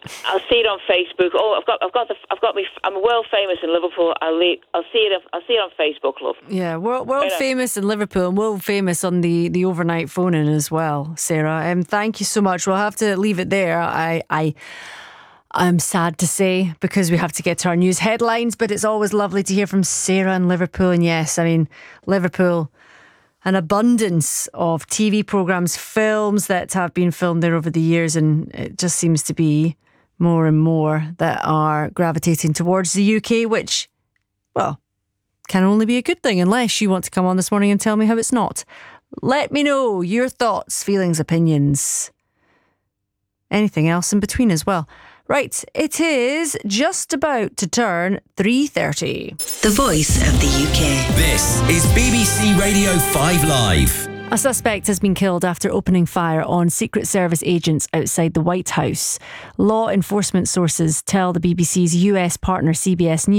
I'll see it on Facebook. Oh, I'm world famous in Liverpool. I'll see it on Facebook, love. Yeah, world famous in Liverpool and world famous on the overnight phone-in as well, Sarah. Thank you so much. We'll have to leave it there. I'm sad to say, because we have to get to our news headlines, but it's always lovely to hear from Sarah in Liverpool. And yes, I mean, Liverpool, an abundance of TV programmes, films that have been filmed there over the years, and it just seems to be more and more that are gravitating towards the UK, which, well, can only be a good thing, unless you want to come on this morning and tell me how it's not. Let me know your thoughts, feelings, opinions, anything else in between as well. Right, it is just about to turn 3:30. The voice of the UK. This is BBC Radio 5 Live. A suspect has been killed after opening fire on Secret Service agents outside the White House. Law enforcement sources tell the BBC's US partner CBS News